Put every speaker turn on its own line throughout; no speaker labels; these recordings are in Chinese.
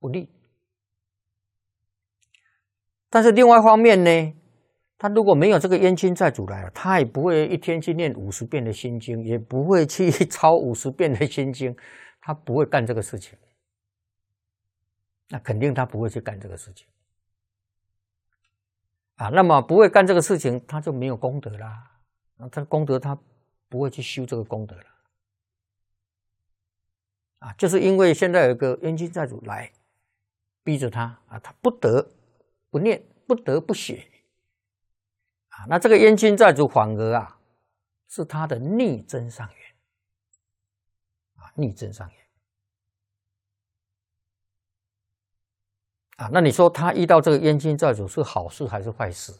不利。但是另外一方面呢，他如果没有这个冤亲债主来了，他也不会一天去念50遍的心经，也不会去抄50遍的心经，他不会干这个事情。那肯定他不会去干这个事情啊。那么不会干这个事情，他就没有功德啦。他功德他不会去修这个功德了啊。就是因为现在有一个冤亲债主来，逼着他啊，他不得不念，不得不写啊。那这个冤亲债主反而啊，是他的逆增上缘啊，逆增上缘。啊，那你说他遇到这个冤亲债主是好事还是坏事？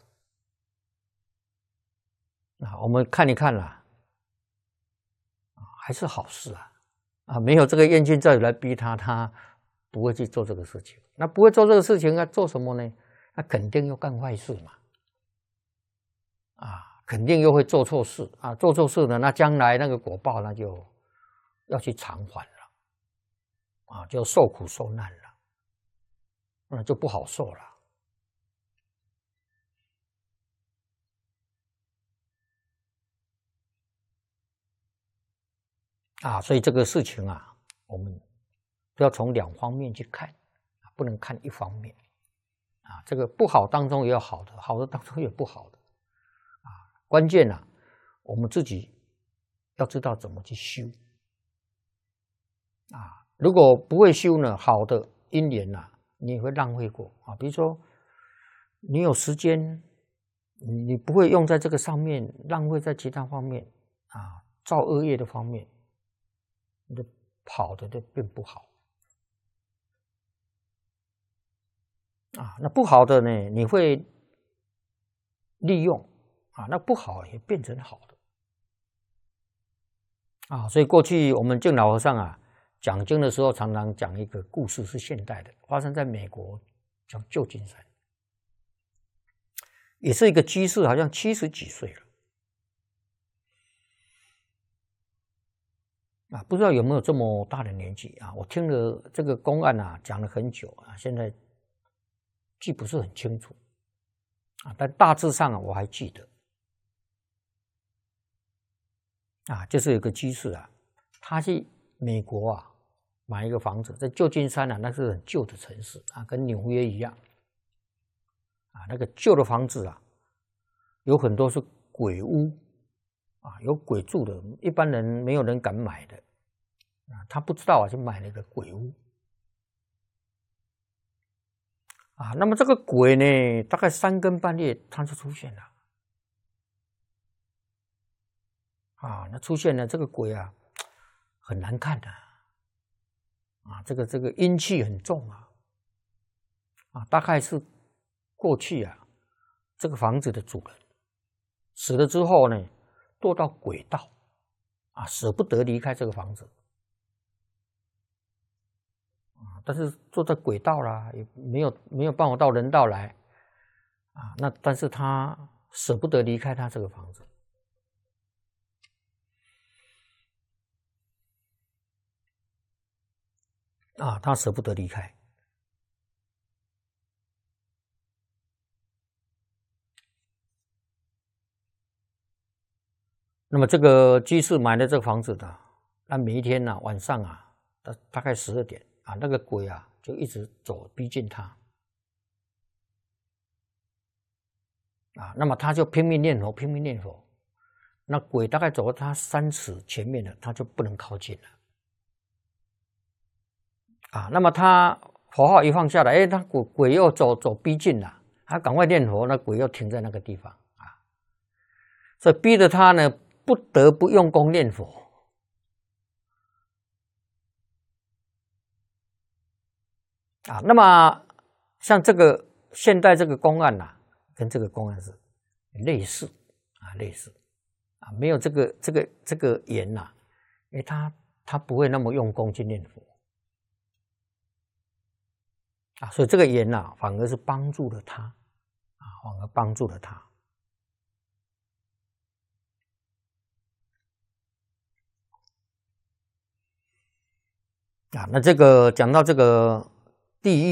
啊，我们看一看啦，还是好事啊！啊，没有这个冤亲债主来逼他，他不会去做这个事情。那不会做这个事情，要做什么呢？那肯定又干坏事嘛！啊，肯定又会做错事啊！做错事呢，那将来那个果报那就要去偿还了，啊，就受苦受难了。那就不好受了啊！所以这个事情啊，我们都要从两方面去看，不能看一方面啊。这个不好当中也有好的，好的当中也有不好的啊。关键啊，我们自己要知道怎么去修啊。如果不会修呢，好的因缘啊，你会浪费过啊。比如说，你有时间，你不会用在这个上面，浪费在其他方面啊，造恶业的方面，你的好的就变不好啊。那不好的呢，你会利用啊，那不好也变成好的啊。所以过去我们净老和尚啊讲经的时候，常常讲一个故事，是现代的，发生在美国，叫旧金山。也是一个居士，好像70几岁了啊，不知道有没有这么大的年纪啊？我听了这个公案啊，讲了很久啊，现在记不是很清楚啊，但大致上啊，我还记得啊，就是有个居士啊，他去美国啊买一个房子，在旧金山啊，那是很旧的城市啊，跟纽约一样。啊，那个旧的房子啊，有很多是鬼屋啊，有鬼住的，一般人没有人敢买的啊。他不知道啊，就买了一个鬼屋啊。那么这个鬼呢，大概3更半夜他就出现了啊。那出现了这个鬼啊，很难看的啊，这个阴气很重啊，大概是过去啊，这个房子的主人死了之后呢，堕到鬼道啊，舍不得离开这个房子啊，但是坐在鬼道啦，也没有办法到人道来啊。那但是他舍不得离开他这个房子啊，他舍不得离开。那么这个居士买了这个房子的，那每一天呢，晚上啊，大概12点啊，那个鬼啊就一直逼近他啊。那么他就拼命念佛，拼命念佛。那鬼大概走到他3尺前面了，他就不能靠近了啊。那么他佛号一放下来，哎，他鬼又逼近了，他赶快念佛，那鬼又停在那个地方啊。所以逼着他呢，不得不用功念佛啊。那么像这个现代这个公案呐，跟这个公案是类似啊，类似啊，没有这个缘呐，因为他不会那么用功去念佛啊，所以这个缘呐，反而是帮助了他啊，反而帮助了他。啊，那这个讲到这个地狱。